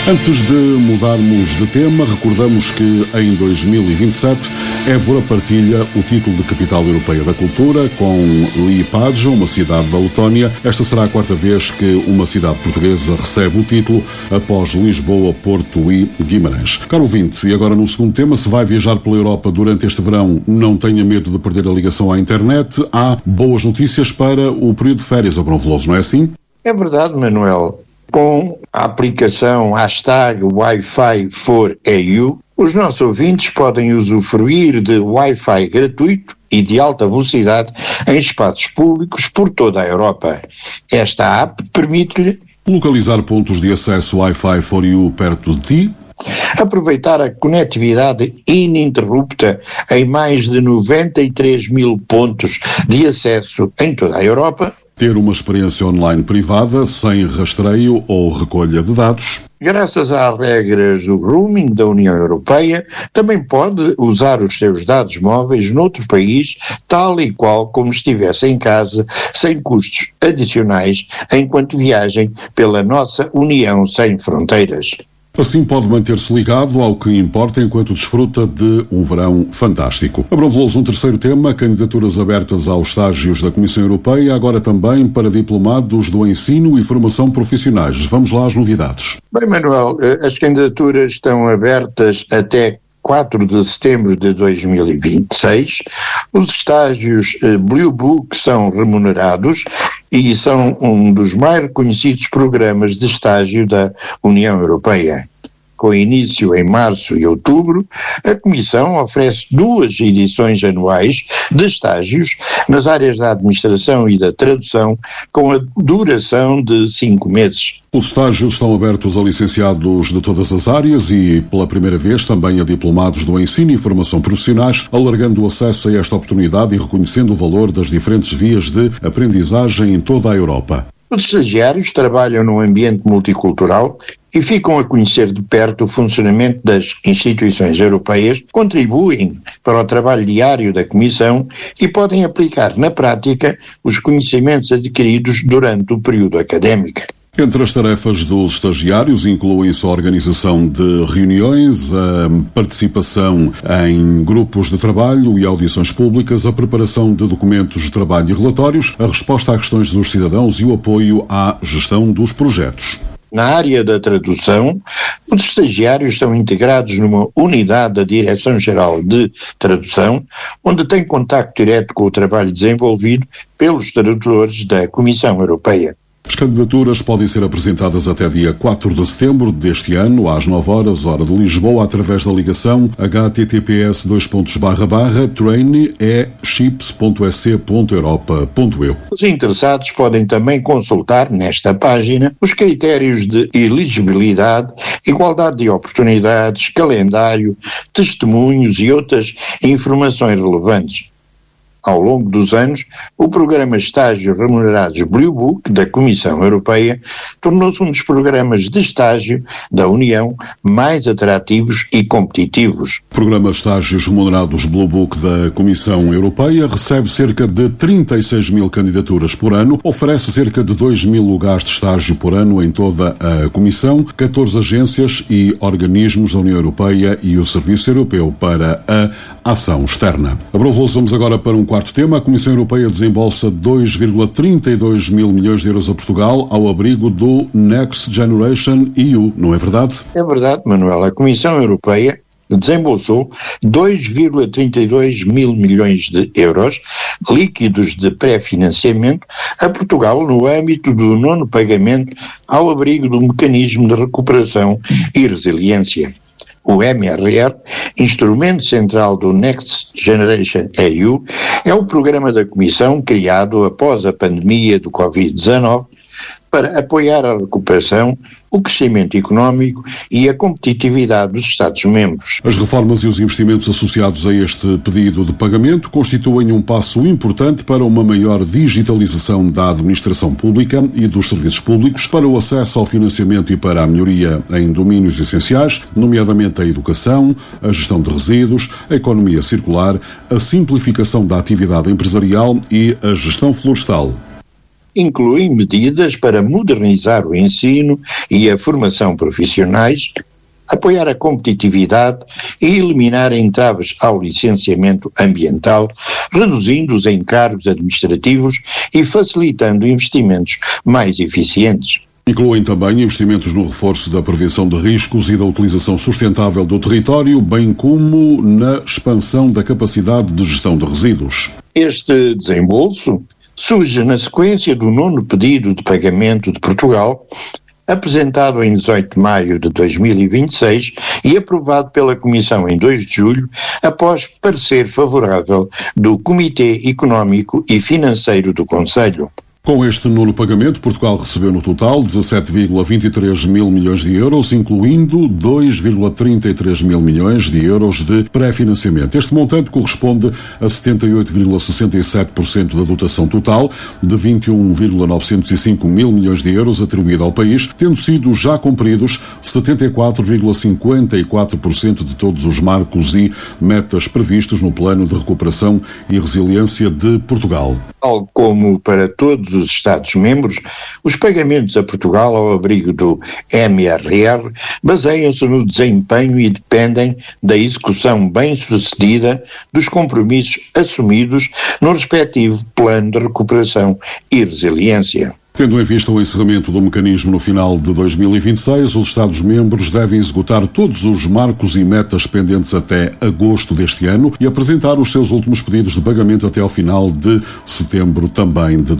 Antes de mudarmos de tema, recordamos que em 2027 Évora partilha o título de Capital Europeia da Cultura com Liepāja, uma cidade da Letónia. Esta será a quarta vez que uma cidade portuguesa recebe o título, após Lisboa, Porto e Guimarães. Caro ouvinte, e agora no segundo tema, se vai viajar pela Europa durante este verão, não tenha medo de perder a ligação à internet. Há boas notícias para o período de férias, Abrão Veloso, não é assim? É verdade, Manuel. Com a aplicação #Wi-Fi4EU, os nossos ouvintes podem usufruir de Wi-Fi gratuito e de alta velocidade em espaços públicos por toda a Europa. Esta app permite-lhe localizar pontos de acesso Wi-Fi4EU perto de ti, aproveitar a conectividade ininterrupta em mais de 93 mil pontos de acesso em toda a Europa, ter uma experiência online privada, sem rastreio ou recolha de dados. Graças às regras do roaming da União Europeia, também pode usar os seus dados móveis noutro país, tal e qual como estivesse em casa, sem custos adicionais, enquanto viajem pela nossa União sem fronteiras. Assim pode manter-se ligado ao que importa enquanto desfruta de um verão fantástico. Abrão Veloso, um terceiro tema, candidaturas abertas aos estágios da Comissão Europeia, agora também para diplomados do ensino e formação profissionais. Vamos lá às novidades. Bem, Manuel, as candidaturas estão abertas até 4 de setembro de 2026. Os estágios Blue Book são remunerados e são um dos mais reconhecidos programas de estágio da União Europeia. Com início em março e outubro, a Comissão oferece 2 edições anuais de estágios nas áreas da administração e da tradução, com a duração de 5 meses. Os estágios estão abertos a licenciados de todas as áreas e, pela primeira vez, também a diplomados do ensino e formação profissionais, alargando o acesso a esta oportunidade e reconhecendo o valor das diferentes vias de aprendizagem em toda a Europa. Os estagiários trabalham num ambiente multicultural e ficam a conhecer de perto o funcionamento das instituições europeias, contribuem para o trabalho diário da Comissão e podem aplicar na prática os conhecimentos adquiridos durante o período académico. Entre as tarefas dos estagiários incluem-se a organização de reuniões, a participação em grupos de trabalho e audições públicas, a preparação de documentos de trabalho e relatórios, a resposta a questões dos cidadãos e o apoio à gestão dos projetos. Na área da tradução, os estagiários estão integrados numa unidade da Direção-Geral de Tradução, onde têm contacto direto com o trabalho desenvolvido pelos tradutores da Comissão Europeia. As candidaturas podem ser apresentadas até dia 4 de setembro deste ano, às 9 horas, hora de Lisboa, através da ligação https://traineeships.sc.europa.eu. Os interessados podem também consultar nesta página os critérios de elegibilidade, igualdade de oportunidades, calendário, testemunhos e outras informações relevantes. Ao longo dos anos, o programa Estágios Remunerados Blue Book da Comissão Europeia tornou-se um dos programas de estágio da União mais atrativos e competitivos. O programa Estágios Remunerados Blue Book da Comissão Europeia recebe cerca de 36 mil candidaturas por ano, oferece cerca de 2 mil lugares de estágio por ano em toda a Comissão, 14 agências e organismos da União Europeia e o Serviço Europeu para a Ação Externa. Abrão Veloso, vamos agora para um quarto tema. A Comissão Europeia desembolsa 2,32 mil milhões de euros a Portugal ao abrigo do Next Generation EU, não é verdade? É verdade, Manuel. A Comissão Europeia desembolsou 2,32 mil milhões de euros líquidos de pré-financiamento a Portugal no âmbito do 9º pagamento ao abrigo do Mecanismo de Recuperação e Resiliência. O MRR, instrumento central do Next Generation EU, é o programa da Comissão criado após a pandemia do Covid-19 para apoiar a recuperação, o crescimento económico e a competitividade dos Estados-membros. As reformas e os investimentos associados a este pedido de pagamento constituem um passo importante para uma maior digitalização da administração pública e dos serviços públicos, para o acesso ao financiamento e para a melhoria em domínios essenciais, nomeadamente a educação, a gestão de resíduos, a economia circular, a simplificação da atividade empresarial e a gestão florestal. incluem medidas para modernizar o ensino e a formação profissionais, apoiar a competitividade e eliminar entraves ao licenciamento ambiental, reduzindo os encargos administrativos e facilitando investimentos mais eficientes. Incluem também investimentos no reforço da prevenção de riscos e da utilização sustentável do território, bem como na expansão da capacidade de gestão de resíduos. Este desembolso surge na sequência do 9º pedido de pagamento de Portugal, apresentado em 18 de maio de 2026 e aprovado pela Comissão em 2 de julho, após parecer favorável do Comitê Económico e Financeiro do Conselho. Com este nono pagamento, Portugal recebeu no total 17,23 mil milhões de euros, incluindo 2,33 mil milhões de euros de pré-financiamento. Este montante corresponde a 78,67% da dotação total de 21,905 mil milhões de euros atribuída ao país, tendo sido já cumpridos 74,54% de todos os marcos e metas previstos no Plano de Recuperação e Resiliência de Portugal. Tal como para todos os Estados-membros, os pagamentos a Portugal ao abrigo do MRR baseiam-se no desempenho e dependem da execução bem-sucedida dos compromissos assumidos no respectivo Plano de Recuperação e Resiliência. Tendo em vista o encerramento do mecanismo no final de 2026, os Estados-membros devem executar todos os marcos e metas pendentes até agosto deste ano e apresentar os seus últimos pedidos de pagamento até ao final de setembro também de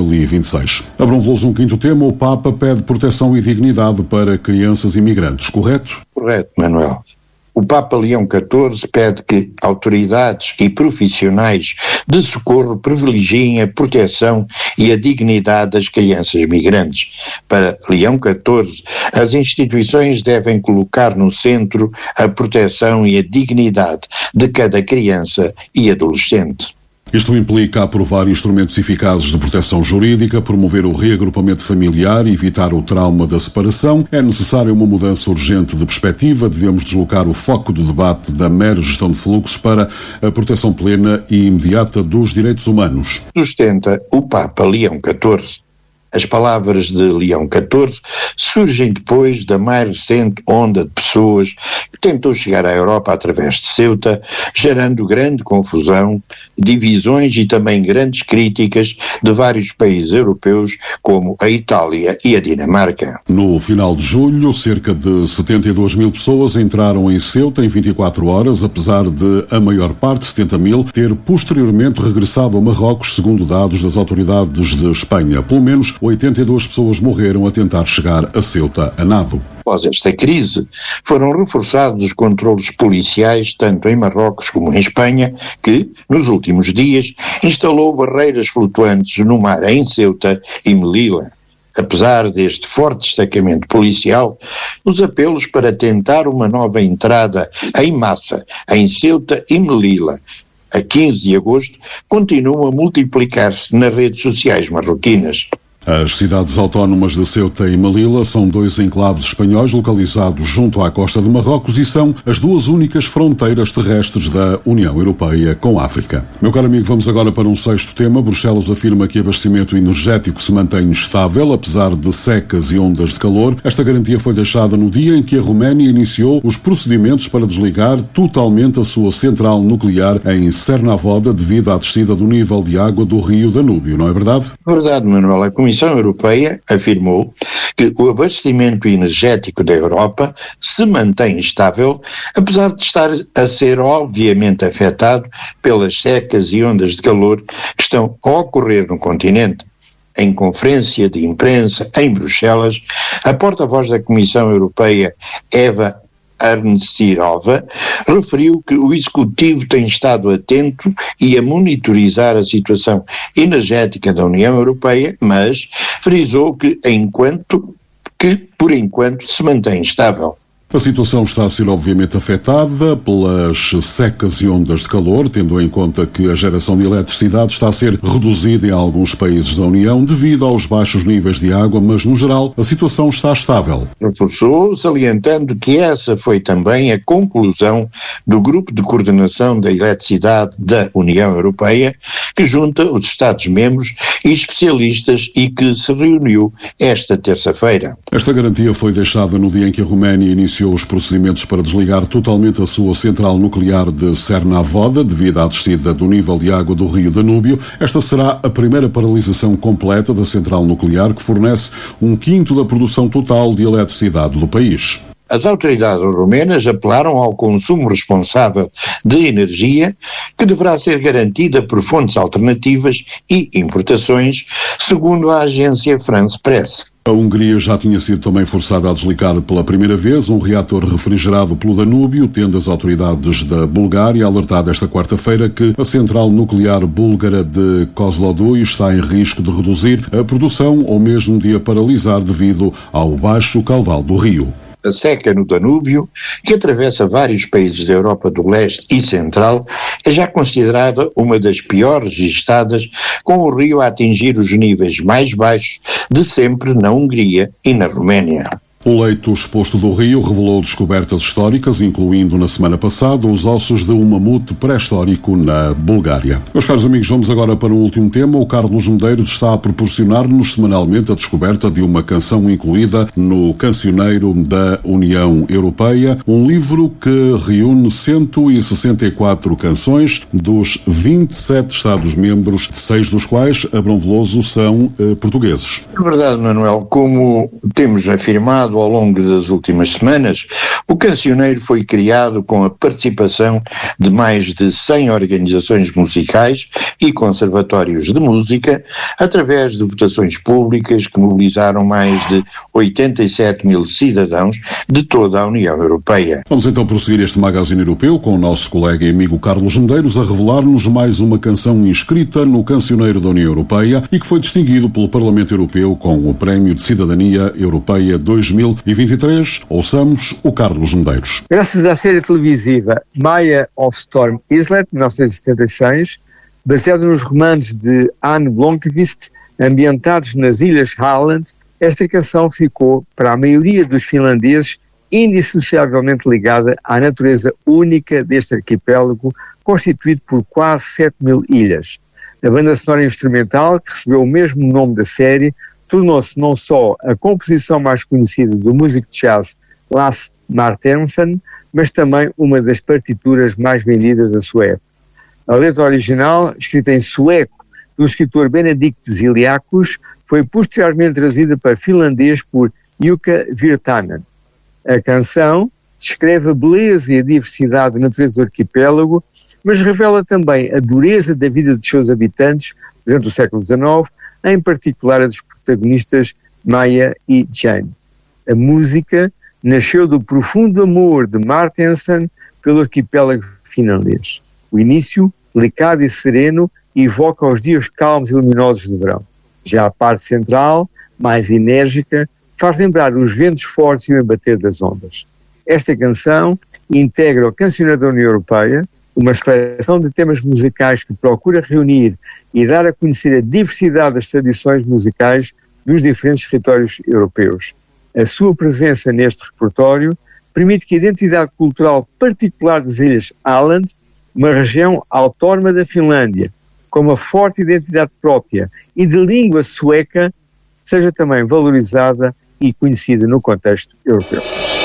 2026. Abrão Veloso, um quinto tema, o Papa pede proteção e dignidade para crianças imigrantes, correto? Correto, Manuel. O Papa Leão XIV pede que autoridades e profissionais de socorro privilegiem a proteção e a dignidade das crianças migrantes. Para Leão XIV, as instituições devem colocar no centro a proteção e a dignidade de cada criança e adolescente. Isto implica aprovar instrumentos eficazes de proteção jurídica, promover o reagrupamento familiar e evitar o trauma da separação. É necessária uma mudança urgente de perspectiva. Devemos deslocar o foco do debate da mera gestão de fluxos para a proteção plena e imediata dos direitos humanos. Sustenta o Papa Leão XIV. As palavras de Leão XIV surgem depois da mais recente onda de pessoas que tentou chegar à Europa através de Ceuta, gerando grande confusão, divisões e também grandes críticas de vários países europeus, como a Itália e a Dinamarca. No final de julho, cerca de 72 mil pessoas entraram em Ceuta em 24 horas, apesar de a maior parte, 70 mil, ter posteriormente regressado a Marrocos, segundo dados das autoridades de Espanha. Pelo menos 82 pessoas morreram a tentar chegar a Ceuta a nado. Após esta crise, foram reforçados os controlos policiais tanto em Marrocos como em Espanha, que, nos últimos dias, instalou barreiras flutuantes no mar em Ceuta e Melilla. Apesar deste forte destacamento policial, os apelos para tentar uma nova entrada em massa em Ceuta e Melilla a 15 de agosto continuam a multiplicar-se nas redes sociais marroquinas. As cidades autónomas de Ceuta e Melilla são dois enclaves espanhóis localizados junto à costa de Marrocos e são as duas únicas fronteiras terrestres da União Europeia com a África. Meu caro amigo, vamos agora para um sexto tema. Bruxelas afirma que o abastecimento energético se mantém estável, apesar de secas e ondas de calor. Esta garantia foi deixada no dia em que a Roménia iniciou os procedimentos para desligar totalmente a sua central nuclear em Cernavoda devido à descida do nível de água do rio Danúbio, não é verdade? Verdade, Manuel. A Comissão Europeia afirmou que o abastecimento energético da Europa se mantém estável, apesar de estar a ser obviamente afetado pelas secas e ondas de calor que estão a ocorrer no continente. Em conferência de imprensa em Bruxelas, a porta-voz da Comissão Europeia, Eva Arnstirova, referiu que o Executivo tem estado atento e a monitorizar a situação energética da União Europeia, mas frisou que por enquanto se mantém estável. A situação está a ser obviamente afetada pelas secas e ondas de calor, tendo em conta que a geração de eletricidade está a ser reduzida em alguns países da União devido aos baixos níveis de água, mas no geral a situação está estável. Reforçou, salientando que essa foi também a conclusão do Grupo de Coordenação da Eletricidade da União Europeia, que junta os Estados-membros e especialistas e que se reuniu esta terça-feira. Esta garantia foi deixada no dia em que a Roménia iniciou os procedimentos para desligar totalmente a sua central nuclear de Cernavoda devido à descida do nível de água do rio Danúbio. Esta será a primeira paralisação completa da central nuclear, que fornece 1/5 da produção total de eletricidade do país. As autoridades romenas apelaram ao consumo responsável de energia, que deverá ser garantida por fontes alternativas e importações, segundo a agência France Press. A Hungria já tinha sido também forçada a desligar pela primeira vez um reator refrigerado pelo Danúbio, tendo as autoridades da Bulgária alertado esta quarta-feira que a central nuclear búlgara de Kozloduy está em risco de reduzir a produção ou mesmo de a paralisar devido ao baixo caudal do rio. A seca no Danúbio, que atravessa vários países da Europa do Leste e Central, é já considerada uma das piores registadas, com o rio a atingir os níveis mais baixos de sempre na Hungria e na Roménia. O leito exposto do rio revelou descobertas históricas, incluindo na semana passada os ossos de um mamute pré-histórico na Bulgária. Meus caros amigos, vamos agora para um último tema. O Carlos Medeiros está a proporcionar-nos semanalmente a descoberta de uma canção incluída no Cancioneiro da União Europeia, um livro que reúne 164 canções dos 27 Estados-membros, 6 dos quais, Abrão Veloso, são portugueses. É verdade, Manuel. Como temos afirmado ao longo das últimas semanas, o Cancioneiro foi criado com a participação de mais de 100 organizações musicais e conservatórios de música, através de votações públicas que mobilizaram mais de 87 mil cidadãos de toda a União Europeia. Vamos então prosseguir este magazine europeu com o nosso colega e amigo Carlos Medeiros a revelar-nos mais uma canção inscrita no Cancioneiro da União Europeia e que foi distinguido pelo Parlamento Europeu com o Prémio de Cidadania Europeia 2023. Ouçamos o Carlos Medeiros. Graças à série televisiva Maya of Storm Islet, 1976, baseada nos romances de Anne Blomqvist, ambientados nas Ilhas Åland, esta canção ficou, para a maioria dos finlandeses, indissociavelmente ligada à natureza única deste arquipélago, constituído por quase 7 mil ilhas. A banda sonora instrumental, que recebeu o mesmo nome da série, tornou-se não só a composição mais conhecida do músico de jazz Lasse Martensen, mas também uma das partituras mais vendidas da sua época. A letra original, escrita em sueco do escritor Benedikt Ziliakos, foi posteriormente traduzida para finlandês por Jukka Virtanen. A canção descreve a beleza e a diversidade da natureza do arquipélago, mas revela também a dureza da vida dos seus habitantes durante o século XIX, em particular a dos protagonistas Maya e Jane. A música nasceu do profundo amor de Martensen pelo arquipélago finlandês. O início, delicado e sereno, evoca os dias calmos e luminosos do verão. Já a parte central, mais enérgica, faz lembrar os ventos fortes e o embater das ondas. Esta canção integra o Cancioneiro da União Europeia, uma seleção de temas musicais que procura reunir e dar a conhecer a diversidade das tradições musicais dos diferentes territórios europeus. A sua presença neste repertório permite que a identidade cultural particular das Ilhas Åland, uma região autónoma da Finlândia, com uma forte identidade própria e de língua sueca, seja também valorizada e conhecida no contexto europeu.